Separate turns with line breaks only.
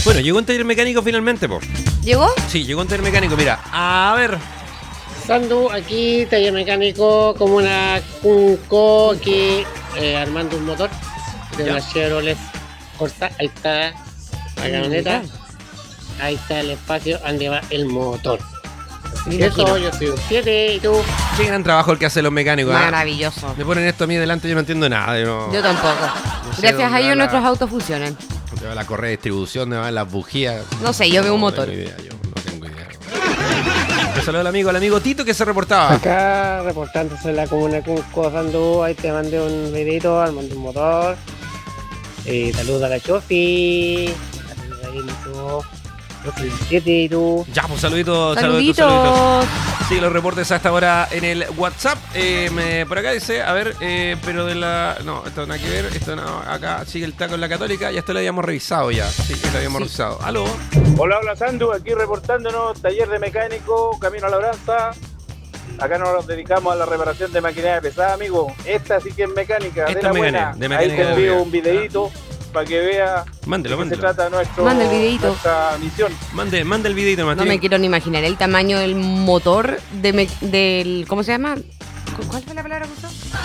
Bueno, llegó un taller mecánico finalmente, po.
¿Llegó?
Sí, llegó un taller mecánico, mira. A ver.
Sandu, aquí, taller mecánico, como un coque, armando un motor de
Ya.
una Chevrolet Corsa. Ahí está la camioneta. Ahí está el espacio donde va el motor.
Me
Eso,
imagino.
yo soy un 7 y tú.
Qué gran trabajo el que hacen los mecánicos. ¿Ah?
Maravilloso.
Me ponen esto a mí delante, yo no entiendo nada.
Yo tampoco.
sé
Gracias
dónde
a
va
ellos
la-
nuestros autos funcionan.
¿Dónde va la correa de distribución? ¿Dónde van las bujías?
No sé, yo veo un motor.
No tengo idea, yo no tengo idea. Un saludo al amigo Tito que se reportaba.
Acá reportándose en la comuna Cunco, Sandu. Ahí te mandé un videito armando un motor. Saludos a la Chofi. Saludos a Benito. Yo soy un 7 y tú.
Ya, pues saluditos.
Saluditos.
Sí, los reportes hasta ahora en el WhatsApp. Por acá dice, a ver, pero de la... No, esto nada que ver, esto no, acá sigue el taco en la Católica, ya esto lo habíamos revisado ya. Sí, lo habíamos revisado. ¿Aló?
Hola, hola Sandu, aquí reportándonos, taller de mecánico, camino a Labranza. Acá nos dedicamos a la reparación de maquinaria pesada, amigo. Esta sí que es mecánica,
Esta
de la
es
buena.
mecánica, de mecánica
Ahí te
de
envío
buena.
un videíto para que vea
Mándelo,
de qué se
mándelo.
trata
Manda el videíto.
nuestra misión.
Manda el videito,
No
Martín.
me quiero ni imaginar el tamaño del motor del... ¿Cómo se llama? ¿Cuál fue la palabra que usó?